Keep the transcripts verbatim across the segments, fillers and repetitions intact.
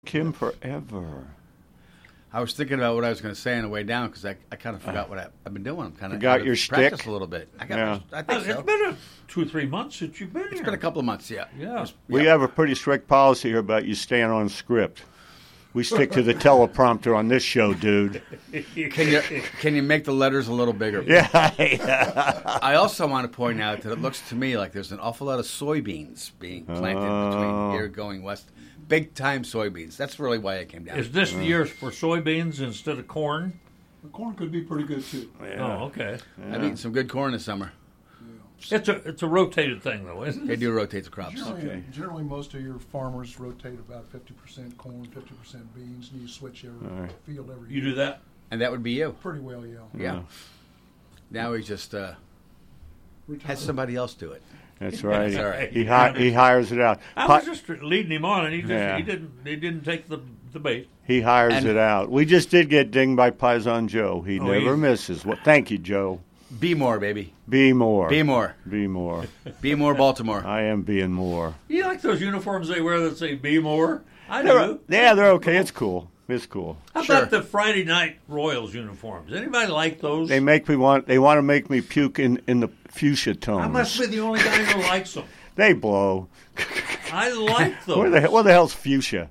Kim forever. I was thinking about what I was going to say on the way down because I, I kind of forgot what I, I've been doing. I'm kind of Forgot your shtick? practice a little bit. I got. Yeah. I think It's so. been a two or three months since you've been It's here. been a couple of months. Yeah. Yeah. We have a pretty strict policy here about you staying on script. We stick to the teleprompter on this show, dude. Can you can you make the letters a little bigger? Yeah. I also want to point out that it looks to me like there's an awful lot of soybeans being planted Oh. between here going west. Big time soybeans. That's really why I came down. Is this the year for soybeans instead of corn? The corn could be pretty good too. Oh, okay. I've eaten some good corn this summer. It's a it's a rotated thing though, isn't They it? do rotate the crops. Generally, Okay. generally, most of your farmers rotate about fifty percent corn, fifty percent beans, and you switch every All right. field every You year. do that? And that would be you. Pretty well, yeah. Yeah. Now he just uh, Retire. has somebody else do it. That's right. That's all right. He, hi- he hires it out. I Pi- was just leading him on, and he just Yeah. he didn't he didn't take the the bait. He hires And- it out. We just did get dinged by Paisan Joe. He Oh, never he- misses. Well, thank you, Joe. Be more, baby. Be more. Be more. Be more. Be more, Baltimore. I am being more. You like those uniforms they wear that say "Be More"? I They're, do. yeah, they're okay. It's cool. It's cool. How Sure. about the Friday night Royals uniforms? Anybody like those? They make me want. They want to make me puke in, in the fuchsia tones. I must be the only guy who likes them. They blow. I like those. Where the hell, what the hell's fuchsia?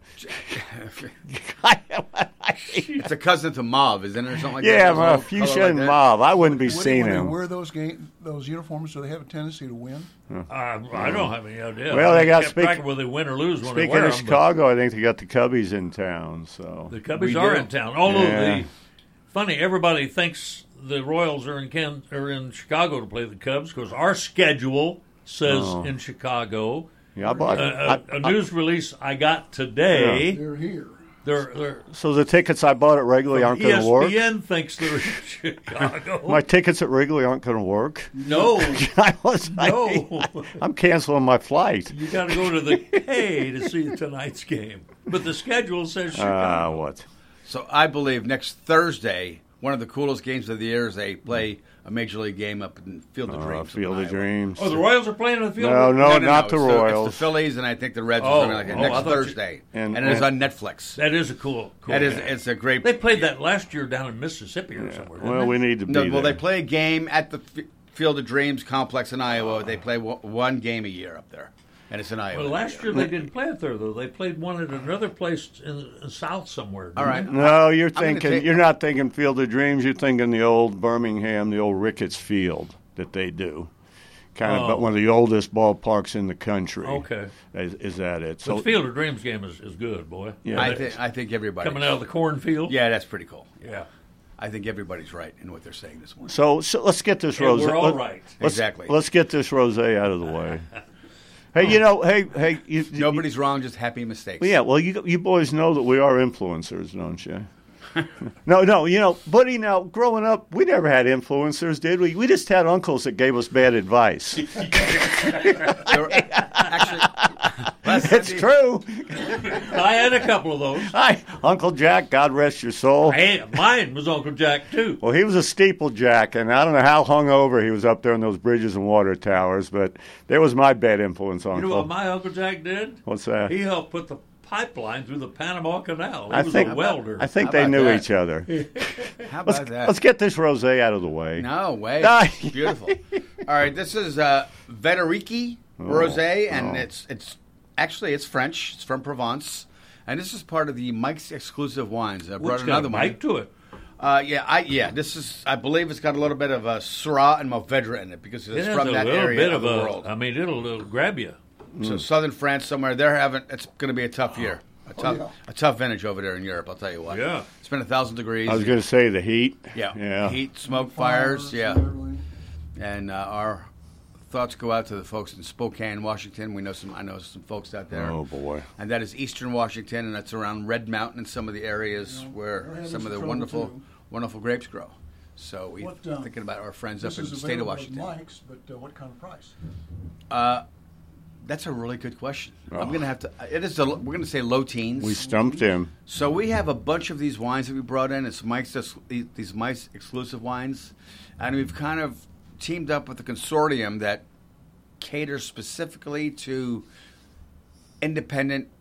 It's a cousin to mauve, isn't it, or something like that? Yeah, There's a my little fuchsia color like and that. mauve. I wouldn't be When, seeing when they them. wear those game, those uniforms, do they have a tendency to win? Uh, I don't have any idea. Well, I they got kept speak- track of whether they win or lose when they Speaking wear of them, but Chicago, I think they got the Cubbies in town. So the Cubbies We are do. in town. Although Yeah. the funny, everybody thinks the Royals are in Can are in Chicago to play the Cubs because our schedule says Oh. in Chicago. yeah, I bought. Uh, a, I- a news release I got today. They're here. They're, they're, so the tickets I bought at Wrigley aren't going to work. E S P N thinks they're in Chicago. My tickets at Wrigley aren't going to work. no, I was. no. I'm canceling my flight. You got to go to the K to see tonight's game. But the schedule says Ah, Chicago. what? So I believe next Thursday, one of the coolest games of the year is they play a major league game up in Field of Uh, Dreams. Field in of Iowa. Dreams. Oh, the Royals are playing in the field. No, no, not the it's Royals. it's the Phillies, and I think the Reds Oh, or something like that. oh, I Next thought you- Thursday, And- and, it is and- on Netflix. That is a cool. cool That is, game. it's a great. They played that last year down in Mississippi or somewhere. didn't Well, they? we need to be No, there. well, they play a game at the F- Field of Dreams complex in Iowa. They play w- one game a year up there, and it's in Iowa. Well, last year they didn't play it there though. They played one at another place in the south somewhere. All right. No, you're gonna thinking. take- You're not thinking Field of Dreams. You're thinking the old Birmingham, the old Ricketts Field that they do. Kind of, Oh. but one of the oldest ballparks in the country. Okay. Is, is that it? So the Field of Dreams game is, is good, boy. Yeah. I think I think everybody Coming out of the cornfield. Yeah, that's pretty cool. Yeah. I think everybody's right in what they're saying this morning. So, so let's get this Yeah, rose. we're all let- right. Let's, Exactly. Let's get this rose out of the way. Hey, you know, hey, hey, you, you- Nobody's wrong, just happy mistakes. yeah, well, you you boys know that we are influencers, don't you? no, no, you know, Buddy. Now, growing up, we never had influencers, did we? We just had uncles that gave us bad advice. There were- actually, last It's Sunday- true. I had a couple of those. Hi, Uncle Jack. God rest your soul. Hey, mine was Uncle Jack too. Well, he was a steeplejack, and I don't know how hungover he was up there in those bridges and water towers, but there was my bad influence, You Uncle. know what my Uncle Jack did? What's that? He helped put the pipeline through the Panama Canal. He I was think a welder. I think How they about knew that? each other. How Let's, about that? let's get this rosé out of the way. No way. Ah. Beautiful. All right, this is uh, Vetteriki Rosé, and oh. it's it's actually it's French. It's from Provence, and this is part of the Mike's exclusive wines. I brought Which got another a one. mic to it. Uh, yeah, I yeah. This is I believe it's got a little bit of uh, Syrah and Mourvedre in it because It it's has from a that little area bit of of the a. world. I mean, it'll, it'll grab you. So southern France somewhere they're having it's going to be a tough year. A tough, yeah. a tough vintage over there in Europe. I'll tell you what. Yeah. it's been a thousand degrees. I was going to say the heat. yeah, Yeah. heat, smoke, fires. Yeah, and everything. and uh, our thoughts go out to the folks in Spokane, Washington. We know some. I know some folks out there. Oh boy. And that is eastern Washington, and that's around Red Mountain and some of the areas they're where having some of some the trouble, wonderful, too. wonderful grapes grow. So we're What, um, thinking about our friends This up in is the state of available at Washington. Mike's, but uh, what kind of price? Uh, that's a really good question. Oh. I'm going to have to. It is. A, we're going to say low teens. We stumped him. So we have a bunch of these wines that we brought in. It's Mike's these Mike's exclusive wines, and we've kind of teamed up with a consortium that caters specifically to independent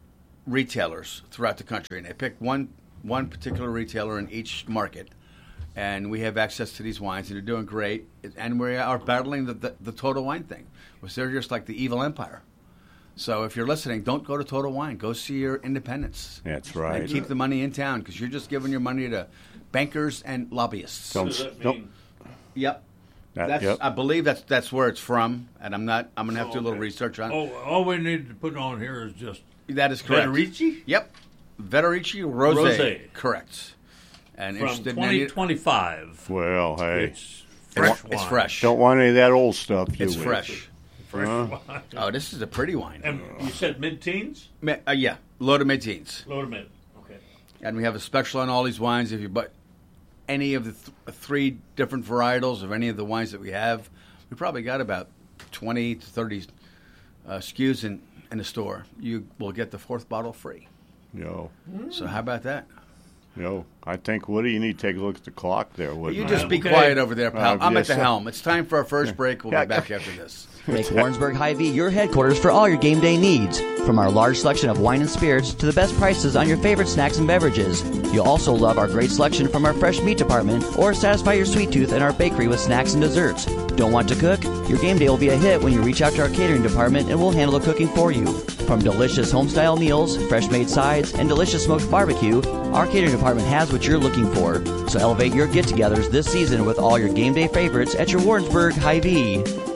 retailers throughout the country, and they pick one one particular retailer in each market, and we have access to these wines, and they're doing great. And we are battling the, the, the Total Wine thing, which they're just like the evil empire. So if you're listening, don't go to Total Wine. Go see your independents. That's right. And keep the money in town, because you're just giving your money to bankers and lobbyists. Don't, What does that don't, mean? Yep. that, That's, yep. I believe that's that's where it's from, and I'm not. I'm gonna have to do a little Okay. research on. Oh, all we need to put on here is just That is correct. Federici Yep. Federici Rose. Rosé. Correct. And from interested in any- twenty twenty-five. Well, hey, It's fresh wine. It's fresh. don't want any of that old stuff. You It's with. fresh. Fresh Huh? wine. Oh, this is a pretty wine. And you said mid-teens? Ma- uh, yeah, low to mid-teens. Low to mid. Okay. And we have a special on all these wines. If you buy any of the th- three different varietals of any of the wines that we have, we probably got about twenty to thirty uh, S K Us in, in the store. You will get the fourth bottle free. Yo, So how about that? yo, I think Woody, you need to take a look at the clock there. Woody. You just be Okay. quiet over there, pal. Uh, I'm yes, at the sir. helm. It's time for our first break. We'll Yeah, be back yeah. after this. Make Warrensburg Hy-Vee your headquarters for all your game day needs. From our large selection of wine and spirits to the best prices on your favorite snacks and beverages. You'll also love our great selection from our fresh meat department or satisfy your sweet tooth in our bakery with snacks and desserts. Don't want to cook? Your game day will be a hit when you reach out to our catering department and we'll handle the cooking for you. From delicious home-style meals, fresh-made sides, and delicious smoked barbecue, our catering department has what you're looking for. So elevate your get-togethers this season with all your game day favorites at your Warrensburg Hy-Vee.